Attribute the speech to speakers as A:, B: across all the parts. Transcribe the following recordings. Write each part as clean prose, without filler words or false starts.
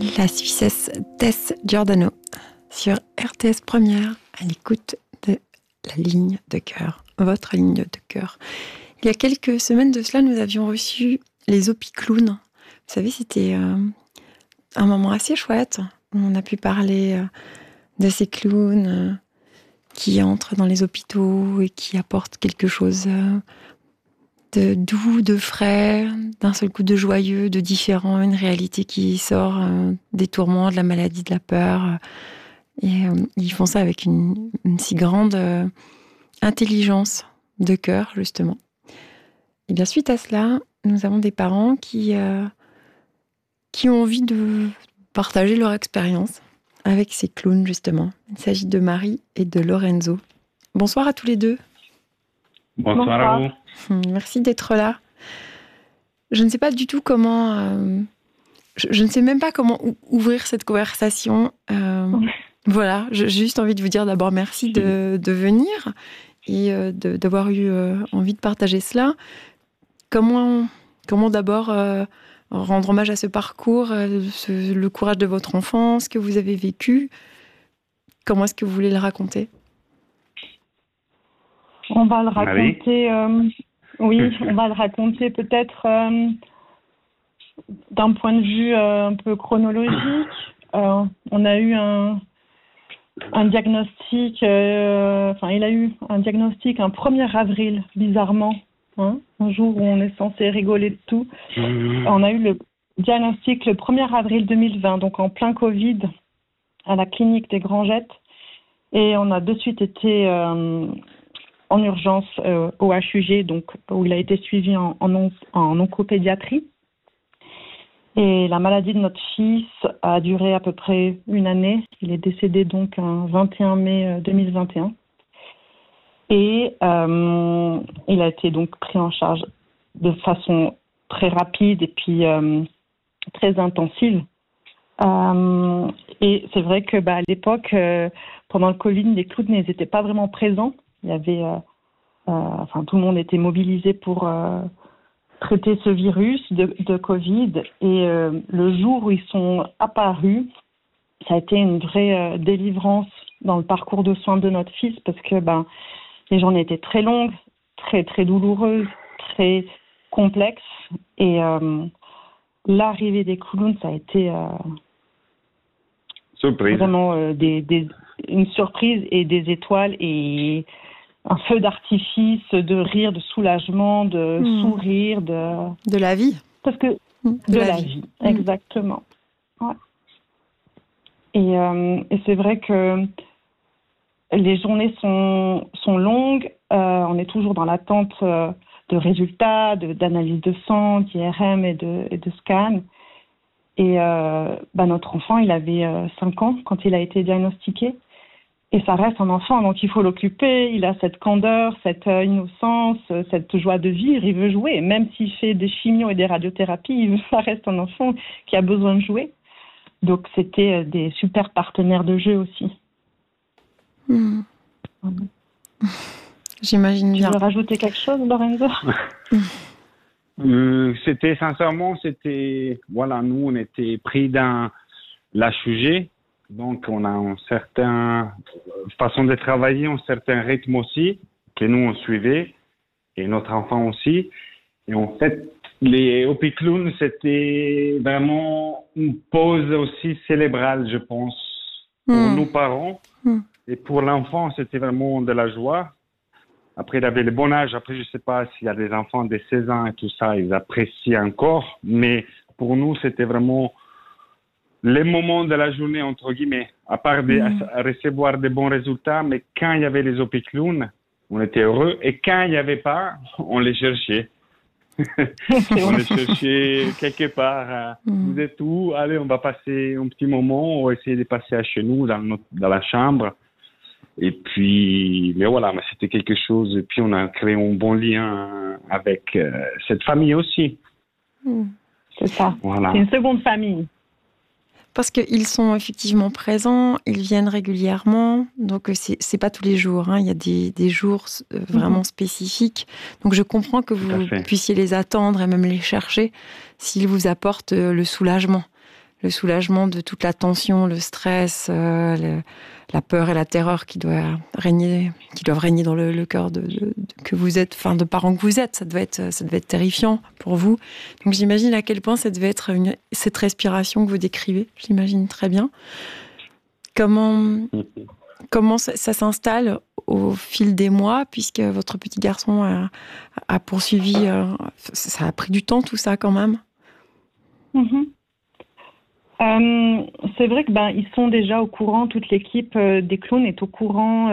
A: La Suissesse Tess Giordano sur RTS Première à l'écoute de la ligne de cœur, votre ligne de cœur. Il y a quelques semaines de cela, nous avions reçu les Opiclowns. Vous savez, c'était un moment assez chouette. On a pu parler de ces clowns qui entrent dans les hôpitaux et qui apportent quelque chose de doux, de frais, d'un seul coup de joyeux, de différent, une réalité qui sort des tourments, de la maladie, de la peur. Et ils font ça avec une si grande intelligence de cœur, justement. Et bien, suite à cela, nous avons des parents qui ont envie de partager leur expérience avec ces clowns, justement. Il s'agit de Marie et de Lorenzo. Bonsoir à tous les deux.
B: Bonsoir à vous.
A: Merci d'être là. Je ne sais pas du tout comment... je ne sais même pas comment ouvrir cette conversation. Voilà, j'ai juste envie de vous dire d'abord merci de venir et d'avoir eu envie de partager cela. Comment d'abord rendre hommage à ce parcours, le courage de votre enfant, ce que vous avez vécu? Comment est-ce que vous voulez le raconter?
C: On va le raconter, on va le raconter peut-être d'un point de vue un peu chronologique. On a eu un diagnostic, il a eu un diagnostic un 1er avril, bizarrement, un jour où on est censé rigoler de tout. On a eu le diagnostic le 1er avril 2020, donc en plein Covid, à la clinique des Grangettes. Et on a de suite été en urgence au HUG, donc, où il a été suivi en oncopédiatrie. Et la maladie de notre fils a duré à peu près 1 année. Il est décédé donc un 21 mai 2021. Et il a été donc pris en charge de façon très rapide et puis très intensive. Et c'est vrai que à l'époque, pendant le Covid, les clowns n'étaient pas vraiment présents. Il y avait, tout le monde était mobilisé pour traiter ce virus de Covid. Et le jour où ils sont apparus, ça a été une vraie délivrance dans le parcours de soins de notre fils parce que les journées étaient très longues, très très douloureuses, très complexes. Et l'arrivée des clowns, ça a été
B: surprise.
C: Vraiment une surprise et des étoiles et un feu d'artifice, de rire, de soulagement, de sourire,
A: de la vie.
C: Parce que de la vie, exactement. Ouais. Et c'est vrai que les journées sont longues. On est toujours dans l'attente de résultats, d'analyse de sang, d'IRM et de scan. Et notre enfant, il avait 5 ans quand il a été diagnostiqué. Et ça reste un enfant, donc il faut l'occuper. Il a cette candeur, cette innocence, cette joie de vivre. Il veut jouer. Même s'il fait des chimios et des radiothérapies, ça reste un enfant qui a besoin de jouer. Donc c'était des super partenaires de jeu aussi.
A: J'imagine bien.
C: Tu veux rajouter quelque chose, Lorenzo?
B: Nous on était pris dans l'HUG, donc on a une certaine façon de travailler, un certain rythme aussi, que nous on suivait, et notre enfant aussi. Et en fait, les Opiclowns, c'était vraiment une pause aussi cérébrale, je pense, pour nos parents. Et pour l'enfant, c'était vraiment de la joie. Après, il avait le bon âge. Après, je ne sais pas s'il y a des enfants de 16 ans et tout ça, ils apprécient encore. Mais pour nous, c'était vraiment les moments de la journée, entre guillemets. À part recevoir des bons résultats, mais quand il y avait les Opiclowns, on était heureux. Et quand il n'y avait pas, on les cherchait. On les cherchait quelque part. Vous êtes où? Allez, on va passer un petit moment. On va essayer de passer à chez nous, dans la chambre. Et puis, mais c'était quelque chose. Et puis, on a créé un bon lien avec cette famille aussi.
C: C'est ça. Voilà. C'est une seconde famille.
A: Parce qu'ils sont effectivement présents, ils viennent régulièrement, donc c'est pas tous les jours, hein. Il y a des jours vraiment spécifiques. Donc je comprends que vous puissiez les attendre et même les chercher s'ils vous apportent le soulagement. le soulagement de toute la tension, le stress, la peur et la terreur qui doivent régner dans le cœur que vous êtes, enfin de parents que vous êtes. Ça devait être terrifiant pour vous. Donc j'imagine à quel point ça devait être cette respiration que vous décrivez. J'imagine très bien. Comment ça s'installe au fil des mois, puisque votre petit garçon a poursuivi. Ça a pris du temps, tout ça, quand même.
C: C'est vrai que ils sont déjà au courant, toute l'équipe des clowns est au courant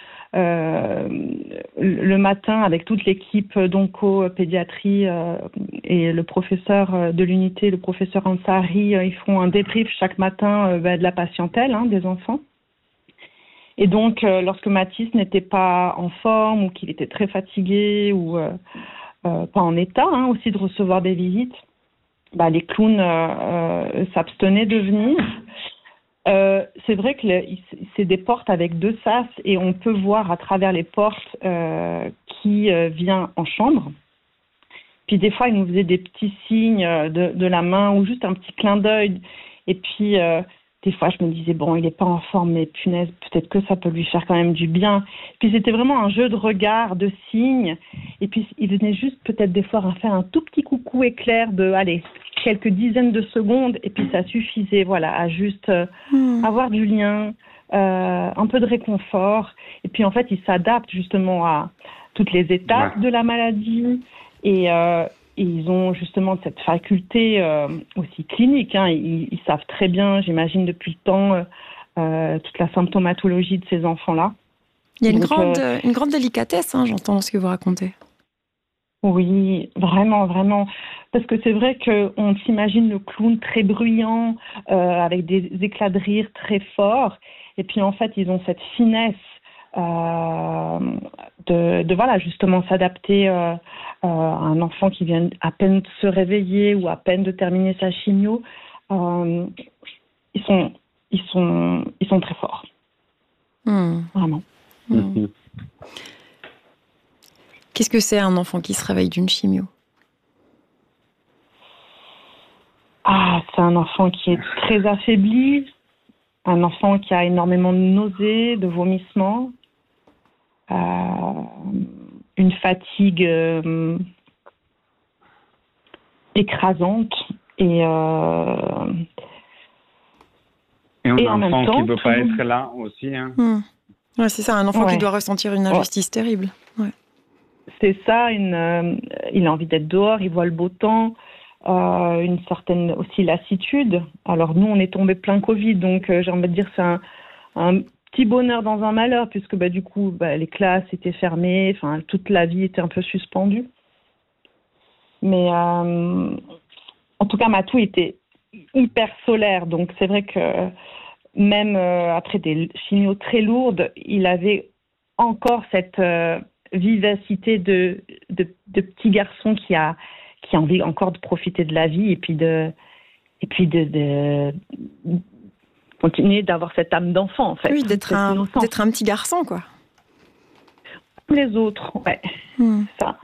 C: le matin avec toute l'équipe d'onco-pédiatrie et le professeur de l'unité, le professeur Ansari, ils font un débrief chaque matin de la patientèle, des enfants. Et donc, lorsque Mathis n'était pas en forme ou qu'il était très fatigué ou pas en état aussi de recevoir des visites, les clowns s'abstenaient de venir. C'est vrai que c'est des portes avec 2 sas et on peut voir à travers les portes qui vient en chambre. Puis des fois, ils nous faisaient des petits signes de la main ou juste un petit clin d'œil. Et puis, des fois, je me disais, bon, il n'est pas en forme, mais punaise, peut-être que ça peut lui faire quand même du bien. Puis c'était vraiment un jeu de regard, de signes. Et puis, il venait juste peut-être des fois faire un tout petit coucou éclair de, quelques dizaines de secondes. Et puis, ça suffisait, à juste avoir du lien, un peu de réconfort. Et puis, en fait, il s'adapte justement à toutes les étapes de la maladie. Et ils ont justement cette faculté aussi clinique. Ils savent très bien, j'imagine, depuis le temps, toute la symptomatologie de ces enfants-là.
A: Il y a une grande délicatesse, j'entends ce que vous racontez.
C: Oui, vraiment, vraiment. Parce que c'est vrai qu'on s'imagine le clown très bruyant, avec des éclats de rire très forts. Et puis, en fait, ils ont cette finesse de justement s'adapter à un enfant qui vient à peine de se réveiller ou à peine de terminer sa chimio. Ils sont très forts. Vraiment.
A: Qu'est-ce que c'est un enfant qui se réveille d'une chimio?
C: C'est un enfant qui est très affaibli, un enfant qui a énormément de nausées, de vomissements, une fatigue écrasante et
B: un
C: en même
B: enfant
C: temps,
B: qui ne peut pas être là aussi.
A: Ouais, c'est ça, un enfant qui doit ressentir une injustice terrible. Ouais.
C: C'est ça, il a envie d'être dehors, il voit le beau temps, une certaine aussi lassitude. Alors nous, on est tombé plein Covid, donc j'ai envie de dire c'est un petit bonheur dans un malheur, puisque du coup, les classes étaient fermées, toute la vie était un peu suspendue. Mais en tout cas, Matou était hyper solaire, donc c'est vrai que même après des chimios très lourdes, il avait encore cette vivacité de petit garçon qui a envie encore de profiter de la vie et puis de continuer d'avoir cette âme d'enfant, en fait.
A: Oui, d'être un petit garçon, quoi.
C: Comme les autres, ouais. Ça.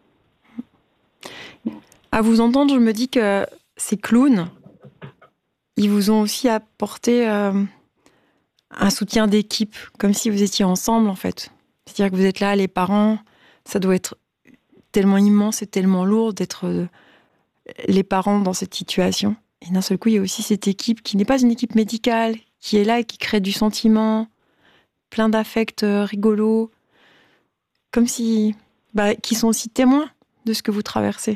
A: À vous entendre, je me dis que ces clowns, ils vous ont aussi apporté un soutien d'équipe, comme si vous étiez ensemble, en fait. C'est-à-dire que vous êtes là, les parents, ça doit être tellement immense et tellement lourd d'être les parents dans cette situation. Et d'un seul coup, il y a aussi cette équipe qui n'est pas une équipe médicale, qui est là et qui crée du sentiment, plein d'affects rigolos, comme si... qui sont aussi témoins de ce que vous traversez.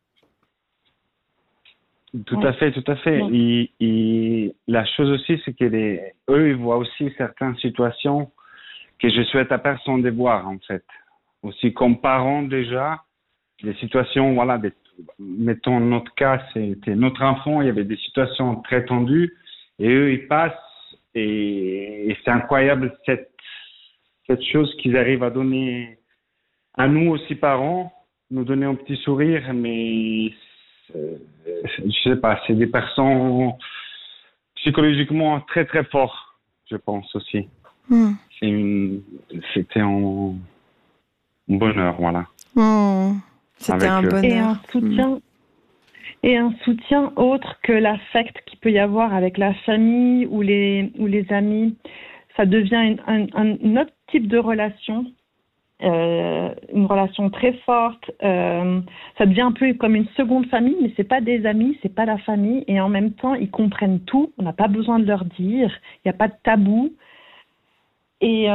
B: Tout à fait, tout à fait. La chose aussi, c'est qu'eux, ils voient aussi certaines situations que je souhaite à personne de voir, en fait. Aussi, comme parents, déjà, des situations, mettons notre cas, c'était notre enfant, il y avait des situations très tendues, et eux, ils passent, et c'est incroyable cette chose qu'ils arrivent à donner à nous aussi, parents, nous donner un petit sourire, mais je sais pas, c'est des personnes psychologiquement très très forts, je pense aussi. C'était un bonheur, voilà.
A: C'était un bonheur.
C: Et un soutien. Et un soutien autre que l'affect qu'il peut y avoir avec la famille ou les amis. Ça devient un autre type de relation, une relation très forte. Ça devient un peu comme une seconde famille, mais c'est pas des amis, c'est pas la famille. Et en même temps, ils comprennent tout. On n'a pas besoin de leur dire. Il n'y a pas de tabou. Et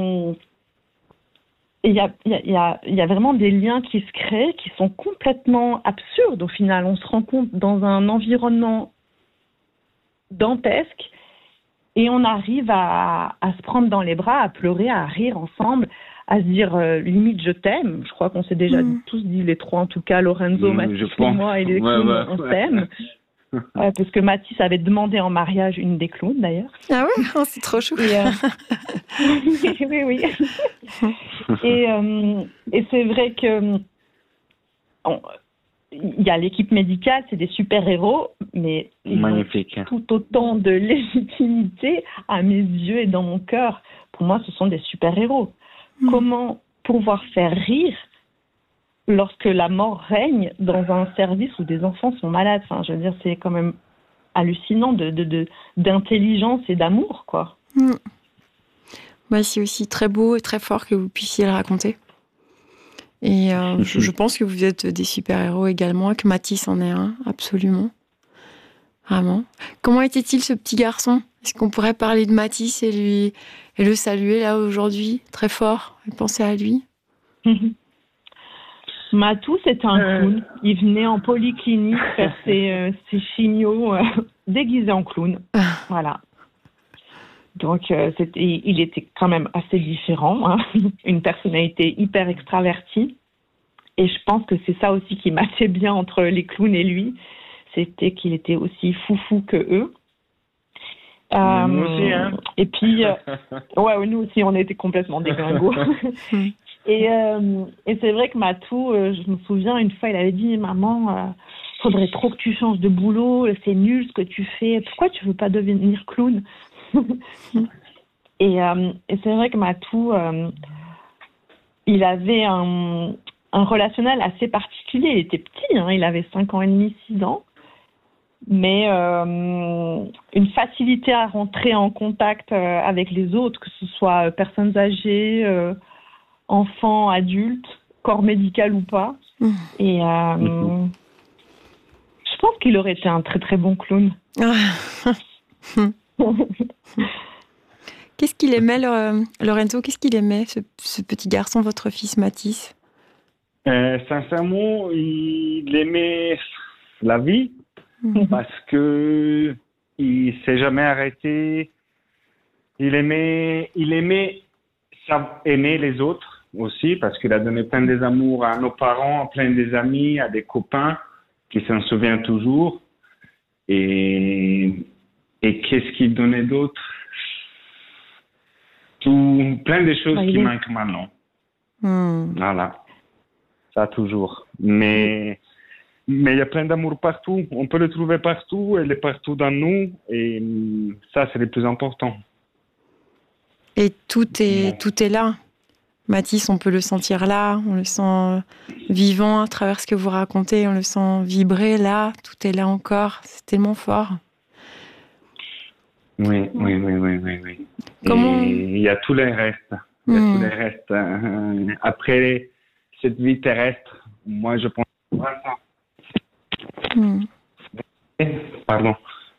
C: il y a vraiment des liens qui se créent, qui sont complètement absurdes au final. On se rend compte dans un environnement dantesque et on arrive à se prendre dans les bras, à pleurer, à rire ensemble, à se dire limite je t'aime. Je crois qu'on s'est déjà tous dit, les trois en tout cas, Lorenzo, Mathis et moi et les clowns, on s'aime. Parce que Mathis avait demandé en mariage une des clowns d'ailleurs.
A: Ah ouais, oh, c'est trop chou.
C: Et, oui. Et c'est vrai que il y a l'équipe médicale, c'est des super-héros, mais ils ont tout autant de légitimité à mes yeux et dans mon cœur. Pour moi, ce sont des super-héros. Comment pouvoir faire rire lorsque la mort règne dans un service où des enfants sont malades? Enfin, je veux dire, c'est quand même hallucinant d'intelligence et d'amour, quoi.
A: Bah, c'est aussi très beau et très fort que vous puissiez le raconter. Et je pense que vous êtes des super-héros également, que Mathis en est un, absolument. Vraiment. Comment était-il ce petit garçon? Est-ce qu'on pourrait parler de Mathis et le saluer là aujourd'hui, très fort, et penser à lui?
C: Matou, c'était un clown. Il venait en polyclinique faire ses chimios déguisé en clown. Voilà. Donc, il était quand même assez différent, hein. Une personnalité hyper extravertie. Et je pense que c'est ça aussi qui matchait bien entre les clowns et lui. C'était qu'il était aussi foufou que eux.
B: Nous aussi, hein.
C: Et puis, nous aussi, on était complètement dégringos. Et c'est vrai que Matou, je me souviens, une fois, il avait dit, maman, faudrait trop que tu changes de boulot, c'est nul ce que tu fais, pourquoi tu veux pas devenir clown? Et c'est vrai que Matou, il avait un relationnel assez particulier. Il était petit, hein, il avait 5 ans et demi, 6 ans. Mais une facilité à rentrer en contact avec les autres, que ce soit personnes âgées, enfants, adultes, corps médical ou pas. Et je pense qu'il aurait été un très très bon clown.
A: Qu'est-ce qu'il aimait, Lorenzo? Qu'est-ce qu'il aimait, ce petit garçon, votre fils Mathis?
B: Sincèrement, il aimait la vie parce que il s'est jamais arrêté. Il aimait aimer les autres aussi parce qu'il a donné plein des amours à nos parents, à plein des amis, à des copains qui s'en souviennent toujours. Et qu'est-ce qu'il donnait d'autre? Plein de choses qui manquent maintenant. Voilà. Ça toujours. Mais il y a plein d'amour partout. On peut le trouver partout. Elle est partout dans nous. Et ça, c'est le plus important.
A: Et tout est là. Mathis, on peut le sentir là. On le sent vivant à travers ce que vous racontez. On le sent vibrer là. Tout est là encore. C'est tellement fort.
B: Oui.
A: Comment...
B: Et il y a tous les restes. Il y a tous les restes. Après cette vie terrestre, moi, je pense à ça. Pardon.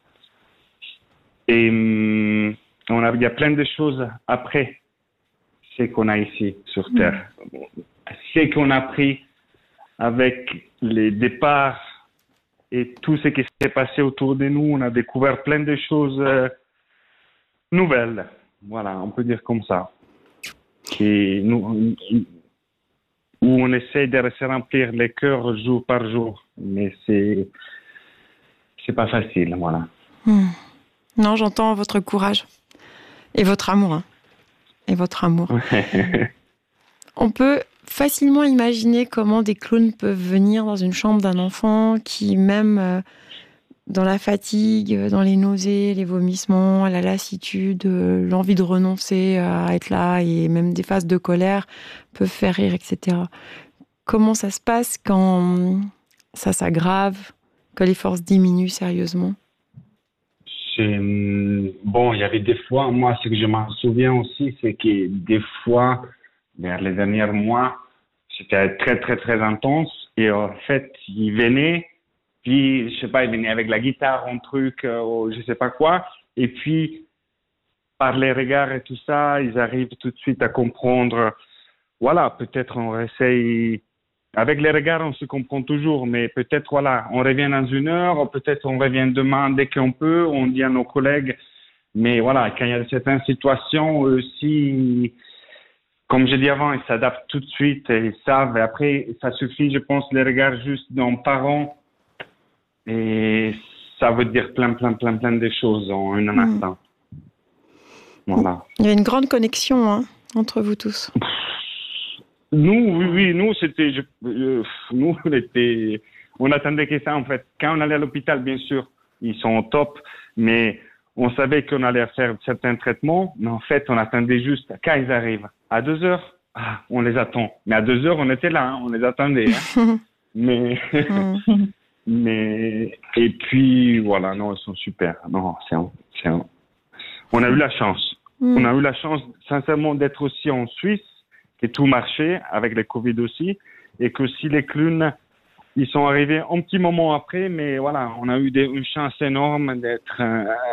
B: Et il y a plein de choses après ce qu'on a ici sur Terre. Ce qu'on a appris avec les départs et tout ce qui s'est passé autour de nous, on a découvert plein de choses nouvelles. Voilà, on peut dire comme ça. Et nous, où on essaie de se remplir les cœurs jour par jour. Mais c'est pas facile, voilà.
A: Non, j'entends votre courage. Et votre amour. Hein. Et votre amour. On peut facilement imaginer comment des clowns peuvent venir dans une chambre d'un enfant qui, même dans la fatigue, dans les nausées, les vomissements, la lassitude, l'envie de renoncer à être là et même des phases de colère peuvent faire rire, etc. Comment ça se passe quand ça s'aggrave que les forces diminuent sérieusement?
B: Bon, il y avait des fois, moi, ce que je m'en souviens aussi, c'est que des fois, vers les derniers mois, c'était très, très, très intense. Et en fait, ils venaient, puis, je sais pas, ils venaient avec la guitare, un truc, ou je sais pas quoi. Et puis, par les regards et tout ça, ils arrivent tout de suite à comprendre. Voilà, peut-être on essaye. Avec les regards, on se comprend toujours, mais peut-être, voilà, on revient dans une heure, ou peut-être on revient demain dès qu'on peut, on dit à nos collègues. Mais voilà, quand il y a certaines situations aussi, comme j'ai dit avant, ils s'adaptent tout de suite et ils savent. Et après, ça suffit, je pense, les regards juste d'un parent. Et ça veut dire plein de choses en un instant. Voilà.
A: Il y a une grande connexion entre vous tous.
B: Oui, nous, c'était, nous, on attendait que ça, en fait. Quand on allait à l'hôpital, bien sûr, ils sont au top, mais on savait qu'on allait faire certains traitements, mais en fait, on attendait juste quand ils arrivent. À 2 heures, on les attend. Mais à 2 heures, on était là, on les attendait. Mais, et puis, voilà, non, ils sont super. Non, on a eu la chance. On a eu la chance, sincèrement, d'être aussi en Suisse, que tout marchait, avec le Covid aussi, et que si les clowns, ils sont arrivés un petit moment après, mais voilà, on a eu une chance énorme d'être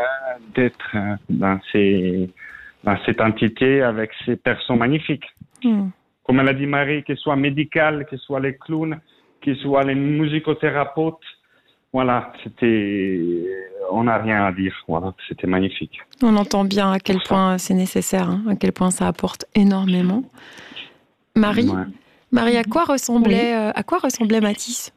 B: dans cette entité avec ces personnes magnifiques. Comme elle a dit Marie, que ce soit médical, que ce soit les clowns, que ce soit les musicothérapeutes, voilà, on n'a rien à dire, voilà, c'était magnifique.
A: On entend bien à quel point c'est nécessaire, à quel point ça apporte énormément. Marie, à quoi ressemblait Mathis?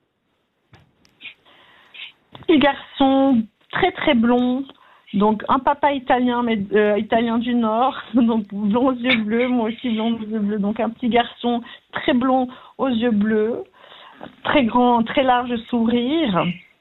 C: Petit garçon très très blond, donc un papa italien, mais italien du Nord, donc blond aux yeux bleus, moi aussi blond aux yeux bleus, donc un petit garçon très blond aux yeux bleus, très grand, très large sourire.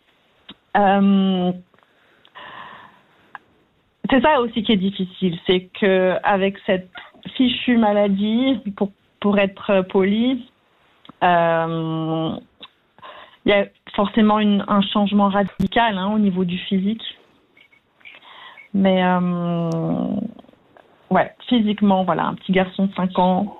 C: C'est ça aussi qui est difficile, c'est que avec cette fichue maladie, pour être poli, il y a forcément un changement radical au niveau du physique. Mais physiquement, voilà, un petit garçon de 5 ans,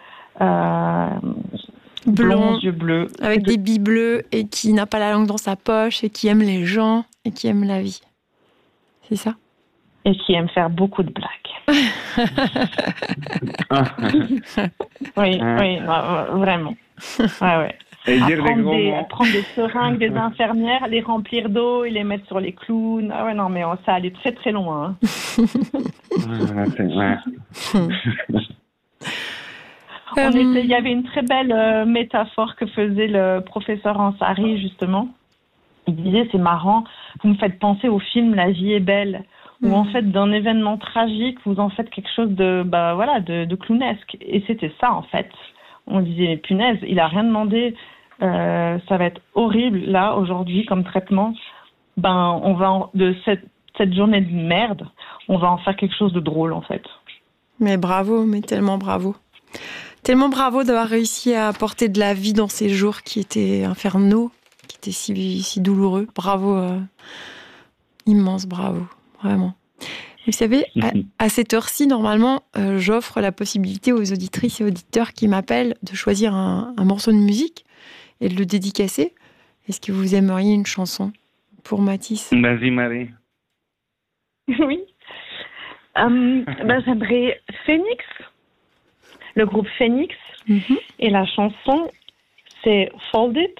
C: blond, yeux bleus.
A: Avec des billes bleues et qui n'a pas la langue dans sa poche et qui aime les gens et qui aime la vie. C'est ça?
C: Et qui aime faire beaucoup de blagues. oui, vraiment. Ouais.
B: Et dire des gros mots.
C: Prendre des seringues des infirmières, les remplir d'eau et les mettre sur les clowns. Ah ouais, non, mais ça allait très très loin. Il y avait une très belle métaphore que faisait le professeur Ansari, justement. Il disait, c'est marrant, vous me faites penser au film La vie est belle, où en fait, d'un événement tragique, vous en faites quelque chose de clownesque. Et c'était ça, en fait. On disait, mais punaise, il a rien demandé, ça va être horrible, là, aujourd'hui, comme traitement. On va, de cette journée de merde, on va en faire quelque chose de drôle, en fait.
A: Mais bravo, mais tellement bravo. Tellement bravo d'avoir réussi à apporter de la vie dans ces jours qui étaient infernaux, qui étaient si douloureux. Bravo, immense bravo, vraiment. Vous savez, à cette heure-ci, normalement, j'offre la possibilité aux auditrices et auditeurs qui m'appellent de choisir un morceau de musique et de le dédicacer. Est-ce que vous aimeriez une chanson pour Mathis?
B: Vas-y, Marie.
C: Oui. J'aimerais Phoenix, le groupe Phoenix, et la chanson, c'est Fold It.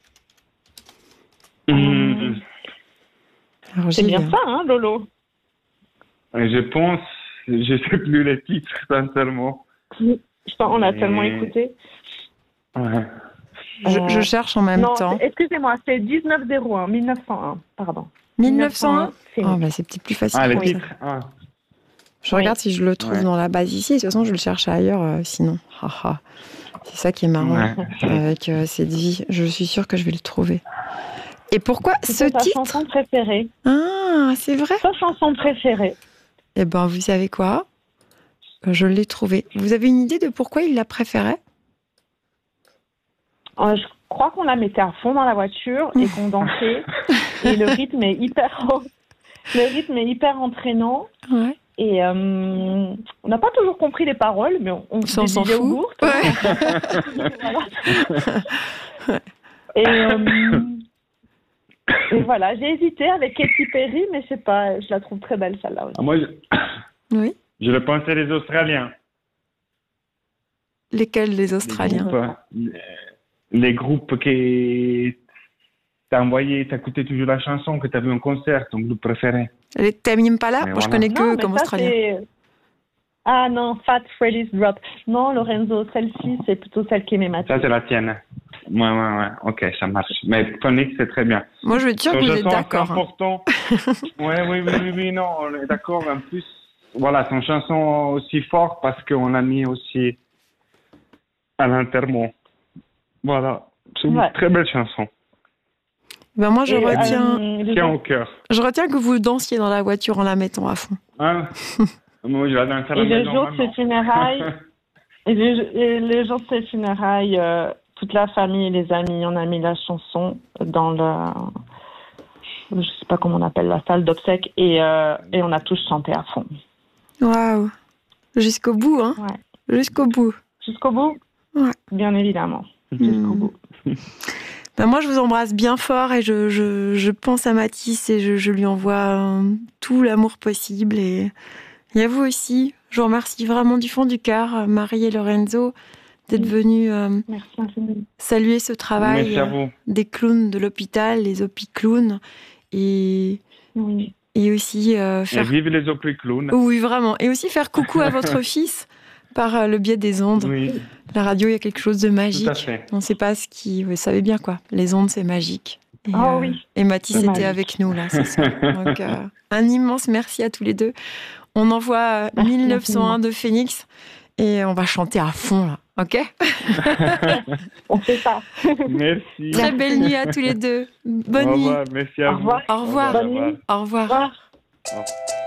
C: C'est bien ça, Lolo?
B: Je pense, je sais plus les titres, sincèrement.
C: On a tellement écouté.
B: Ouais.
A: Je cherche en même temps.
C: Excusez-moi, c'est 1901, 1901, pardon.
A: 1901 c'est peut-être plus facile.
B: Les titres.
A: Je regarde si je le trouve dans la base ici. De toute façon, je le cherche ailleurs, sinon. C'est ça qui est marrant avec cette vie. Je suis sûre que je vais le trouver. Et pourquoi ce titre?
C: C'est ta chanson préférée.
A: Ah, c'est vrai?
C: Ta chanson préférée.
A: Eh bien, vous savez quoi? Je l'ai trouvé. Vous avez une idée de pourquoi il la préférait?
C: crois qu'on la mettait à fond dans la voiture et qu'on dansait. Et le rythme est hyper entraînant.
A: Ouais.
C: Et on n'a pas toujours compris les paroles, mais on
A: s'en fout. Ouais.
C: Et voilà, j'ai hésité avec Katy Perry, mais je sais pas, je la trouve très belle celle-là aussi.
B: Moi,
A: Oui.
B: je le pensais les Australiens.
A: Lesquels, les Australiens?
B: Les groupes qui t'as écouté toujours la chanson que t'as vu en concert, ton groupe préféré.
A: Les Tame Impala? Moi, je connais que comme Australien.
C: Ah non, Fat Freddy's Drop. Non, Lorenzo, celle-ci, c'est plutôt celle qui m'émate.
B: Ça, c'est la tienne. Ouais. Ok, ça marche. Mais Phonics, c'est très bien.
A: Moi, je veux dire que vous êtes d'accord.
B: C'est important. Oui, non, on est d'accord. En plus, voilà, c'est une chanson aussi forte parce qu'on l'a mis aussi à l'enterrement. Voilà, c'est une très belle chanson.
A: Ben moi, je retiens...
B: Tiens au cœur.
A: Je retiens que vous dansiez dans la voiture en la mettant à fond.
B: Ah, moi, je la danse à la
C: maison. Et le jour de ses funérailles, toute la famille et les amis, on a mis la chanson dans je sais pas comment on appelle la salle d'obsèques et on a tous chanté à fond.
A: Waouh. Jusqu'au bout, hein.
C: Ouais.
A: Jusqu'au bout.
C: Jusqu'au bout. Ouais. Bien évidemment. Jusqu'au bout.
A: Ben moi, je vous embrasse bien fort et je pense à Mathis et je lui envoie tout l'amour possible. Et à vous aussi, je vous remercie vraiment du fond du cœur, Marie et Lorenzo, d'être venus saluer ce travail des clowns de l'hôpital, les Opiclowns, et aussi faire...
B: Et vive les Opiclowns.
A: Oui, vraiment. Et aussi faire coucou à votre fils par le biais des ondes.
B: Oui.
A: La radio, il y a quelque chose de magique.
B: Tout à fait.
A: On ne sait pas ce qui... Vous savez bien quoi. Les ondes, c'est magique. Et, et Mathis était avec nous là ce soir. Donc, un immense merci à tous les deux. On envoie 1901 de Phoenix et on va chanter à fond là. Ok?
C: On fait ça.
B: Merci.
A: Très belle nuit à tous les deux. Bonne nuit.
B: Merci à vous.
A: Au revoir.
C: Bonne nuit.
A: Au revoir.
C: Au revoir.